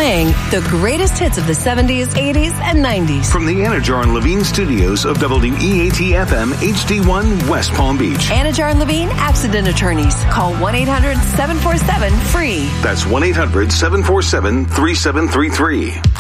playing the greatest hits of the 70s, 80s, and 90s. From the Anajar and Levine studios of WEAT-FM HD1 West Palm Beach. Anajar and Levine Accident Attorneys. Call 1-800-747-FREE. That's 1-800-747-3733.